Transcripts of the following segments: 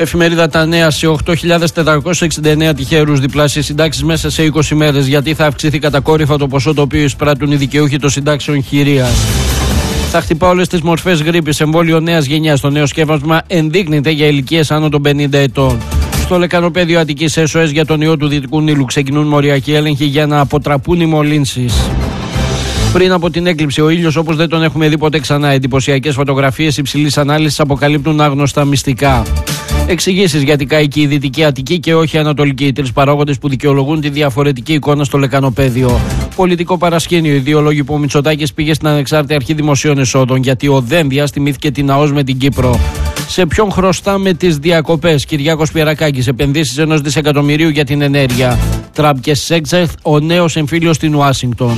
Εφημερίδα Τα Νέα, σε 8.469 τυχερούς διπλάσιες συντάξεις μέσα σε 20 μέρες. Γιατί θα αυξηθεί κατακόρυφα το ποσό το οποίο εισπράττουν οι δικαιούχοι των συντάξεων χειρίας. Θα χτυπά όλες τις μορφές γρίπης. Εμβόλιο νέας γενιάς. Το νέο σκεύασμα ενδείκνυται για ηλικίες άνω των 50 ετών. Στο λεκανοπέδιο Αττικής SOS για τον ιό του Δυτικού Νείλου ξεκινούν μοριακοί έλεγχοι για να αποτραπούν οι μολύνσεις. Πριν από την έκλειψη, ο ήλιος όπως δεν τον έχουμε δει ποτέ ξανά. Εντυπωσιακές φωτογραφίες υψηλής ανάλυσης αποκαλύπτουν άγνωστα μυστικά. Εξηγήσεις γιατί καίκει η Δυτική Αττική και όχι η Ανατολική. Οι τρεις παράγοντες που δικαιολογούν τη διαφορετική εικόνα στο λεκανοπέδιο. Πολιτικό παρασκήνιο. Οι δύο λόγοι που ο Μητσοτάκης πήγε στην Ανεξάρτητη Αρχή Δημοσίων Εσόδων. Γιατί ο Δένδιας τιμήθηκε την ΑΟΣ με την Κύπρο. Σε ποιον χρωστάμε τις διακοπές? Κυριάκος Πιερακάκης. Επενδύσεις 1 δισεκατομμυρίου για την ενέργεια. Τραμπ και Σέξεθ, ο νέος εμφύλιος στην Ουάσιγκτον.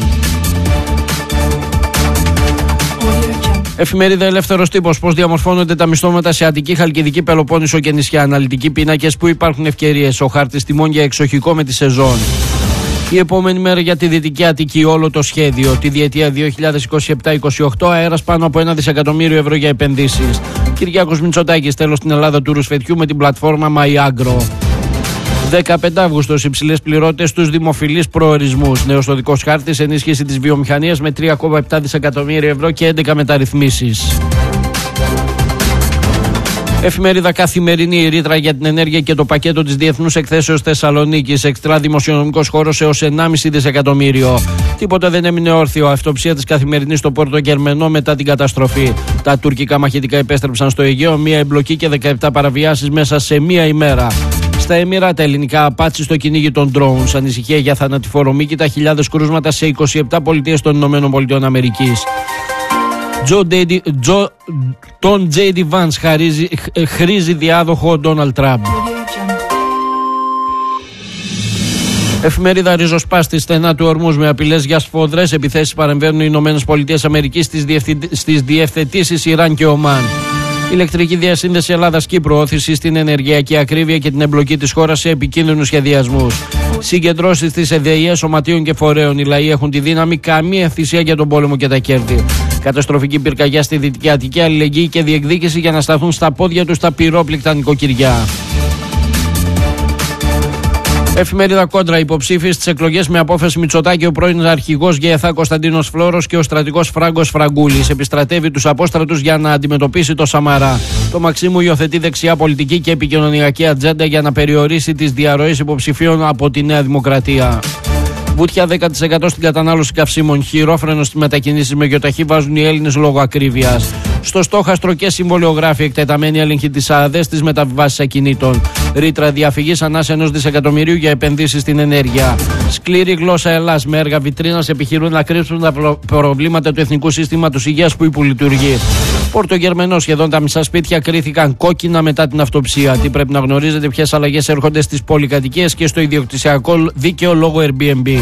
Εφημερίδα Ελεύθερος Τύπος. Πώς διαμορφώνονται τα μισθώματα σε Αττική, Χαλκιδική, Πελοπόννησο και νησιά. Αναλυτικοί πίνακες που υπάρχουν ευκαιρίες. Ο χάρτης τιμών για εξοχικό με τη σεζόν. Η επόμενη μέρα για τη Δυτική Αττική, όλο το σχέδιο. Τη διετία 2027-28, αέρας πάνω από 1 δισεκατομμύριο ευρώ για επενδύσεις. Κυριάκος Μητσοτάκης, τέλος στην Ελλάδα του ρουσφετιού με την πλατφόρμα MyAgro. 15 Αύγουστος, υψηλές πληρότητες στους δημοφιλείς προορισμούς. Νέος οδικός χάρτης, ενίσχυση της βιομηχανίας με 3,7 δισεκατομμύρια ευρώ και 11 μεταρρυθμίσεις. Εφημερίδα Καθημερινή, η ρήτρα για την ενέργεια και το πακέτο της Διεθνούς Εκθέσεως Θεσσαλονίκης. Εξτρά δημοσιονομικός χώρος έως 1,5 δισεκατομμύριο. Τίποτα δεν έμεινε όρθιο. Αυτοψία της Καθημερινής στο Πόρτο Γερμενό μετά την καταστροφή. Τα τουρκικά μαχητικά επέστρεψαν στο Αιγαίο, μία εμπλοκή και 17 παραβιάσεις μέσα σε μία ημέρα. Στα Εμιράτα, ελληνικά απάτσι στο κυνήγι των drones. Ανησυχία για θανατηφορομίκητα, χιλιάδες κρούσματα σε 27 πολιτείες των ΗΠΑ. Τον J.D. Vance χρήζει διάδοχο ο Ντόναλντ Τραμπ. Εφημερίδα Ριζοσπάστη, στενά του Ορμούς με απειλές για σφοδρές επιθέσεις παρεμβαίνουν οι ΗΠΑ στις διευθετήσεις Ιράν και Ομάν. Ηλεκτρική διασύνδεση Ελλάδας-Κύπρου, όθηση στην ενεργειακή ακρίβεια και την εμπλοκή της χώρας σε επικίνδυνους σχεδιασμούς. Συγκεντρώσεις της ΕΔΕΙΕ, σωματείων και φορέων. Οι λαοί έχουν τη δύναμη, καμία θυσία για τον πόλεμο και τα κέρδη. Καταστροφική πυρκαγιά στη Δυτική Αττική, αλληλεγγύη και διεκδίκηση για να σταθούν στα πόδια τους τα πυρόπληκτα νοικοκυριά. Εφημερίδα Κόντρα, υποψήφιοι στις εκλογές με απόφαση Μητσοτάκη, ο πρώην αρχηγός ΓΕΘΑ Κωνσταντίνος Φλόρος και ο στρατηγός Φράγκος Φραγκούλης. Επιστρατεύει τους απόστρατους για να αντιμετωπίσει το Σαμαρά. Το Μαξίμου υιοθετεί δεξιά πολιτική και επικοινωνιακή ατζέντα για να περιορίσει τις διαρροές υποψηφίων από τη Νέα Δημοκρατία. Βουτιά 10% στην κατανάλωση καυσίμων. Χειρόφρενο στις μετακινήσεις με γεωταχή βάζουν οι Έλληνες λόγω ακρίβειας. Στο στόχαστρο και συμβολιογράφοι, εκτεταμένη έλεγχη της ΑΔΕ στις μεταβιβάσεις ακινήτων. Ρήτρα διαφυγής ανάσα 1 δισεκατομμυρίου για επενδύσεις στην ενέργεια. Σκληρή γλώσσα Ελλάς, με έργα βιτρίνας επιχειρούν να κρύψουν τα προβλήματα του Εθνικού Συστήματος Υγείας που υπολειτουργεί. Πορτογερμενό, σχεδόν τα μισά σπίτια κρίθηκαν κόκκινα μετά την αυτοψία. Τι πρέπει να γνωρίζετε, ποιες αλλαγές έρχονται στις πολυκατοικίες και στο ιδιοκτησιακό δίκαιο λόγω Airbnb.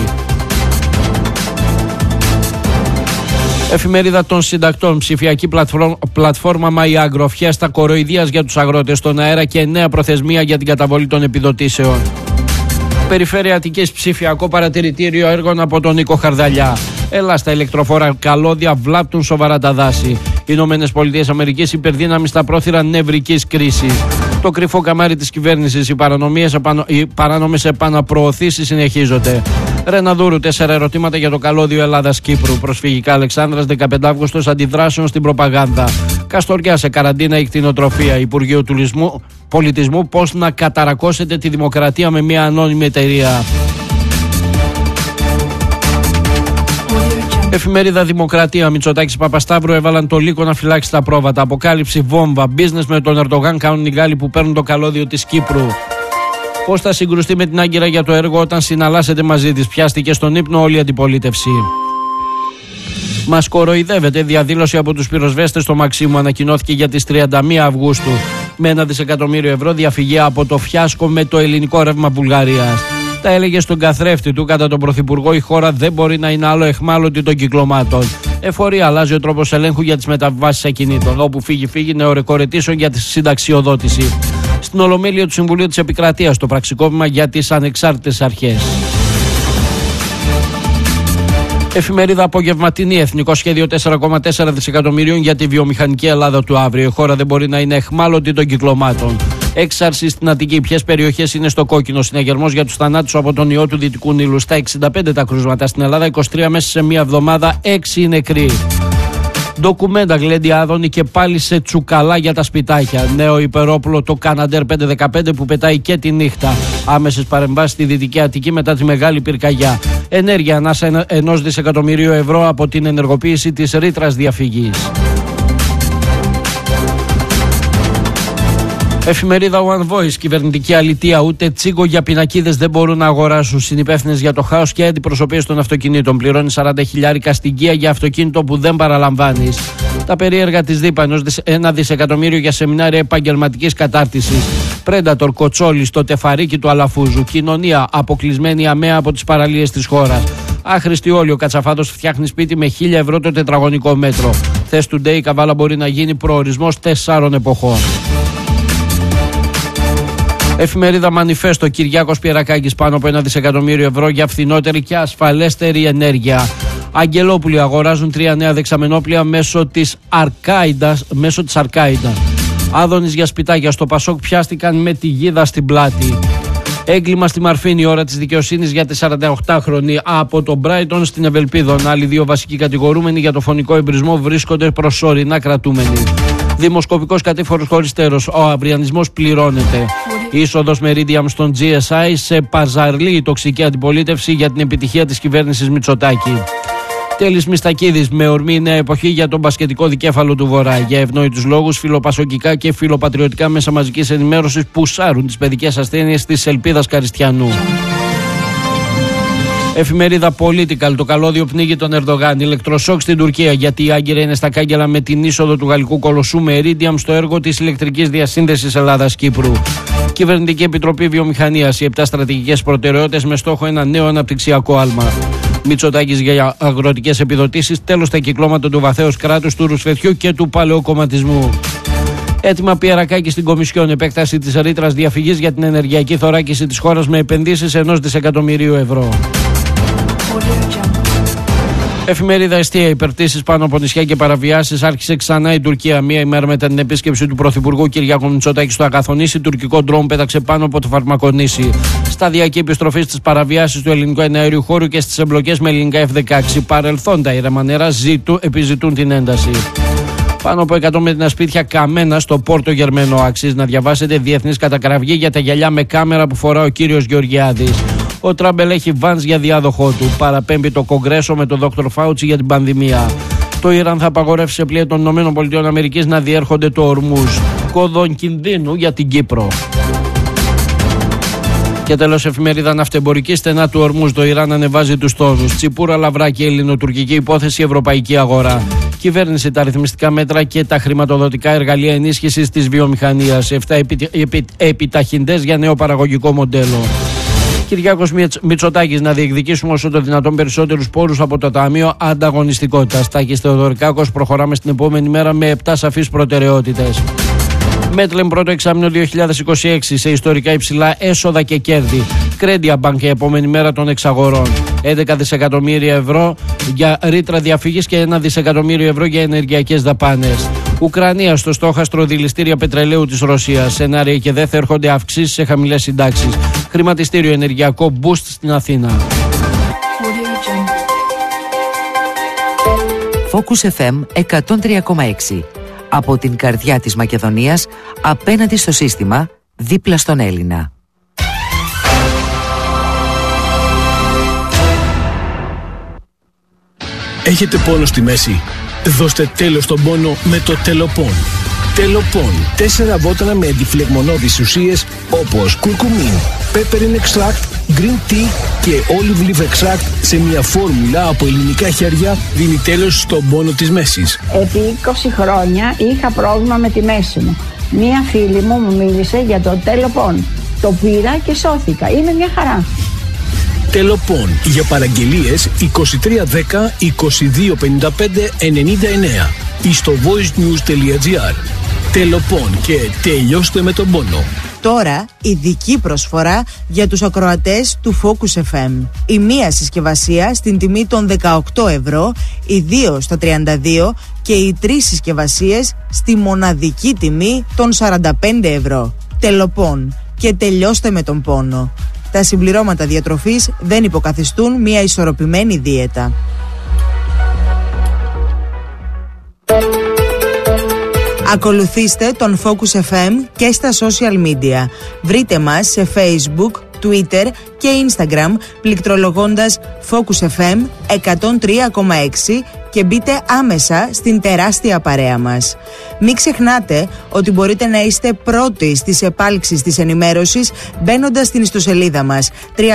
Εφημερίδα των Συντακτών, ψηφιακή πλατφόρμα MyAgro, φιέστα κοροϊδίας για τους αγρότες στον αέρα και νέα προθεσμία για την καταβολή των επιδοτήσεων. Περιφέρεια Αττικής, ψηφιακό παρατηρητήριο έργων από τον Νίκο Χαρδαλιά. Έλα στα ηλεκτροφόρα καλώδια βλάπτουν σοβαρά τα δάση. Οι ΗΠΑ υπερδύναμη στα πρόθυρα νευρικής κρίσης. Το κρυφό καμάρι της κυβέρνησης, οι παράνομες επαναπροωθήσεις συνεχίζονται. Ρεναδούρου, 4 ερωτήματα για το καλώδιο Ελλάδας-Κύπρου. Προσφυγικά Αλεξάνδρας, 15 Αύγουστος, αντιδράσεων στην προπαγάνδα. Καστοριά σε καραντίνα η κτηνοτροφία. Υπουργείο Πολιτισμού, πώς να καταρακώσετε τη δημοκρατία με μια ανώνυμη εταιρεία. Εφημερίδα Δημοκρατία, Μητσοτάκης Παπασταύρου έβαλαν το λύκο να φυλάξει τα πρόβατα. Αποκάλυψη βόμβα. Business με τον Ερντογάν κάνουν οι Γάλλοι που παίρνουν το καλώδιο της Κύπρου. Πώς θα συγκρουστεί με την Άγκυρα για το έργο όταν συναλλάσσεται μαζί της? Πιάστηκε στον ύπνο όλη η αντιπολίτευση. Μας κοροϊδεύεται. Διαδήλωση από τους πυροσβέστες στο Μαξίμου ανακοινώθηκε για τις 31 Αυγούστου. Με 1 δισεκατομμύριο ευρώ διαφυγή από το φιάσκο με το ελληνικό ρεύμα Βουλγαρίας. Τα έλεγε στον καθρέφτη του κατά τον Πρωθυπουργό: η χώρα δεν μπορεί να είναι άλλο αιχμάλωτη των κυκλωμάτων. Εφορία, αλλάζει ο τρόπος ελέγχου για τις μεταβιβάσεις ακινήτων. Όπου φύγει νεορεκορετήσεων για τη συνταξιοδότηση. Στην Ολομέλεια του Συμβουλίου της Επικρατείας το πραξικόπημα για τις ανεξάρτητες αρχές. Εφημερίδα Απογευματινή, εθνικό σχέδιο 4,4 δισεκατομμυρίων για τη βιομηχανική Ελλάδα του αύριο. Η χώρα δεν μπορεί να είναι αιχμάλωτη των κυκλωμάτων. Έξαρση στην Αττική. Ποιες περιοχές είναι στο κόκκινο? Συναγερμός για τους θανάτους από τον ιό του Δυτικού Νείλου. Στα 65 τα κρούσματα στην Ελλάδα, 23 μέσα σε μία εβδομάδα, 6 νεκροί. Ντοκουμέντα Γλέντι Άδωνη και πάλι σε τσουκαλά για τα σπιτάκια. Νέο υπερόπλο το Canadair 515 που πετάει και τη νύχτα. Άμεσες παρεμβάσεις στη Δυτική Αττική μετά τη μεγάλη πυρκαγιά. Ενέργεια ανάσα 1 δισεκατομμυρίου ευρώ από την ενεργοποίηση της ρήτρας διαφυγής. Εφημερίδα One Voice. Κυβερνητική αλητεία. Ούτε τσίγκο για πινακίδες δεν μπορούν να αγοράσουν. Συνυπεύθυνες για το χάος και αντιπροσωπείες των αυτοκινήτων. Πληρώνει 40.000 στην Κία για αυτοκίνητο που δεν παραλαμβάνεις. Τα περίεργα της ΔΥΠΑ. 1 δισεκατομμύριο για σεμινάρια επαγγελματικής κατάρτισης. Πρέντατορ Κοτσόλη στο τεφαρίκι του Αλαφούζου. Κοινωνία αποκλεισμένη αμαία από τις παραλίες της χώρας. Άχρηστη όλη. Ο Κατσαφάτος φτιάχνει σπίτι με 1.000 ευρώ το τετραγωνικό μέτρο. Θες today η Καβάλα μπορεί να γίνει προορισμός 4 εποχών. Εφημερίδα Μανιφέστο. Κυριάκος Πιερακάκης. Πάνω από 1 δισεκατομμύριο ευρώ για φθηνότερη και ασφαλέστερη ενέργεια. Αγγελόπουλοι αγοράζουν 3 νέα δεξαμενόπλια μέσω της Αρκάιντα. Άδωνης για σπιτάκια. Στο Πασόκ πιάστηκαν με τη γίδα στην πλάτη. Έγκλημα στη Μαρφίνη. Ώρα της δικαιοσύνης για τη 48χρονη από τον Μπράιτον στην Ευελπίδων. Άλλοι 2 βασικοί κατηγορούμενοι για το φωνικό εμπρισμό βρίσκονται προσωρινά κρατούμενοι. Δημοσκοπικός κατήφορος χωρίς τέρος. Ο αυριανισμός πληρώνεται. Είσοδος Meridiam στον GSI σε παζαρλή τοξική αντιπολίτευση για την επιτυχία της κυβέρνησης Μητσοτάκη. Τέλης Μιστακίδης. Με ορμή νέα εποχή για τον μπασκετικό δικέφαλο του Βορρά. Για ευνόητους λόγους, φιλοπασοκικά και φιλοπατριωτικά μέσα μαζικής ενημέρωσης πουσάρουν τις παιδικές ασθένειες της Ελπίδας Καριστιανού. Εφημερίδα Political. Το καλώδιο πνίγει τον Ερντογάν. Ηλεκτροσόκ στην Τουρκία. Γιατί η Άγκυρα είναι στα κάγκελα με την είσοδο του γαλλικού κολοσσού Meridiam στο έργο της ηλεκτρικής διασύνδεσης Ελλάδας-Κύπρου. Κυβερνητική Επιτροπή Βιομηχανίας. Οι 7 στρατηγικές προτεραιότητες με στόχο ένα νέο αναπτυξιακό άλμα. Μητσοτάκης για αγροτικές επιδοτήσεις. Τέλος στα κυκλώματα του βαθέως κράτους, του ρουσφετιού και του παλαιοκομματισμού. Έτοιμα Πιερακάκη στην Κομισιόν. Επέκταση της ρήτρας διαφυγής για την ενεργειακή θωράκιση της χώρας με επενδύσεις 1 δισεκατομμυρίου ευρώ. Εφημερίδα Εστία. Υπερτήσεις πάνω από νησιά και παραβιάσεις. Άρχισε ξανά η Τουρκία. Μία ημέρα μετά την επίσκεψη του Πρωθυπουργού Κυριάκου Μητσοτάκη στο Ακαθονήσι, τουρκικό ντρόουν πέταξε πάνω από το Φαρμακονήσι. Σταδιακή επιστροφή στις παραβιάσεις του ελληνικού εναέριου χώρου και στις εμπλοκές με ελληνικά F-16. Παρελθόντα ήρεμα νερά επιζητούν την ένταση. Πάνω από 100 μέτρινα σπίτια καμένα στο Πόρτο Γερμένο. Αξίζει να διαβάσετε διεθνής κατακραυγή για τα γυαλιά με κάμερα που φορά ο κύριος Γεωργιάδης. Ο Τραμπελ έχει βάνς για διάδοχό του. Παραπέμπει το Κογκρέσο με τον Δόκτωρ Φάουτσι για την πανδημία. Το Ιράν θα απαγορεύσει σε πλοία των ΗΠΑ να διέρχονται το Ορμούζ. Κόδων κινδύνου για την Κύπρο. Και τέλος, εφημερίδα Ναυτεμπορική. Στενά του Ορμούζ. Το Ιράν ανεβάζει τους τόνους. Τσιπούρα Λαβράκη. Ελληνοτουρκική υπόθεση. Ευρωπαϊκή αγορά. Κυβέρνηση, τα ρυθμιστικά μέτρα και τα χρηματοδοτικά εργαλεία ενίσχυσης της βιομηχανίας. 7 επιταχυντές για νέο παραγωγικό μοντέλο. Κυριάκος Μητσοτάκης. Να διεκδικήσουμε όσο το δυνατόν περισσότερους πόρους από το Ταμείο Ανταγωνιστικότητας. Τάκης Θεοδωρικάκος. Προχωράμε στην επόμενη μέρα με 7 σαφείς προτεραιότητες. Μέτλεμ πρώτο εξάμηνο 2026 σε ιστορικά υψηλά έσοδα και κέρδη. Κρέντια Bank η επόμενη μέρα των εξαγορών. 11 δισεκατομμύρια ευρώ για ρήτρα διαφύγης και 1 δισεκατομμύριο ευρώ για ενεργειακές δαπάνες. Ουκρανία στο στόχαστρο δηληστήρια πετρελαίου της Ρωσίας. Σενάρια και δεν θα έρχονται αυξήσεις σε χαμηλές συντάξεις. Χρηματιστήριο ενεργειακό boost στην Αθήνα. Focus FM 103,6. Από την καρδιά της Μακεδονίας, απέναντι στο σύστημα, δίπλα στον Έλληνα. Έχετε πόνο στη μέση? Δώστε τέλος στον πόνο με το Τελοπών. Τελοπών. 4 βότανα με αντιφλεγμονώδεις ουσίες όπως κουρκουμίν, peppermint extract, green tea και olive leaf extract σε μια φόρμουλα από ελληνικά χέρια δίνει τέλος στον πόνο της μέσης. Επί 20 χρόνια είχα πρόβλημα με τη μέση μου. Μία φίλη μου μίλησε για το Τελοπών. Το πήρα και σώθηκα. Είναι μια χαρά. Τελοπών. Για παραγγελίες 2310 2255 99 ή στο voicenews.gr. Τελοπών και τελειώστε με τον πόνο. Τώρα ειδική προσφορά για τους ακροατές του Focus FM. Η μία συσκευασία στην τιμή των 18 ευρώ, οι 2 στα 32 και οι 3 συσκευασίες στη μοναδική τιμή των 45 ευρώ. Τελοπών και τελειώστε με τον πόνο. Τα συμπληρώματα διατροφής δεν υποκαθιστούν μια ισορροπημένη δίαιτα. Ακολουθήστε τον Focus FM και στα social media. Βρείτε μας σε Facebook, Twitter και Instagram πληκτρολογώντας Focus FM 103,6 και μπείτε άμεσα στην τεράστια παρέα μας. Μην ξεχνάτε ότι μπορείτε να είστε πρώτοι στις επάλξεις της ενημέρωσης μπαίνοντας στην ιστοσελίδα μας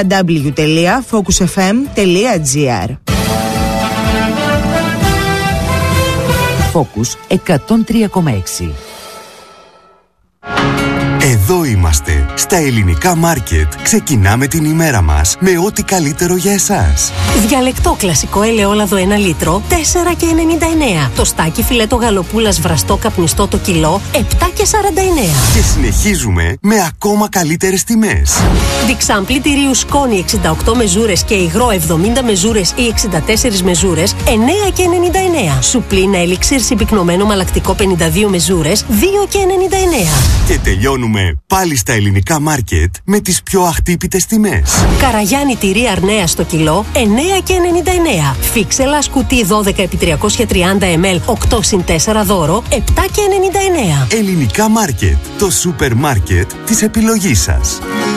www.focusfm.gr. Focus 103,6. Εδώ είμαστε, στα ελληνικά μάρκετ. Ξεκινάμε την ημέρα μας με ό,τι καλύτερο για εσάς. Διαλεκτό κλασικό ελαιόλαδο 1 λίτρο, 4,99. Τοστάκι φιλέτο γαλοπούλας βραστό καπνιστό το κιλό, 7,49. Και συνεχίζουμε με ακόμα καλύτερες τιμές. Διξάμπλι τυρίου σκόνη 68 μεζούρες και υγρό 70 μεζούρες ή 64 μεζούρες, 9,99. Σουπλίνα ελίξιρ συμπυκνωμένο μαλακτικό 52 μεζούρες, 2,99. Και τελειώνουμε πάλι στα ελληνικά μάρκετ με τις πιο αχτύπητες τιμές. Καραγιάννη τυρί αρνέα στο κιλό, 9,99. Φίξελα σκουτί 12x330 ml 8/4 δώρο, 7,99. Ελληνικά μάρκετ, το σούπερ μάρκετ της επιλογής σας.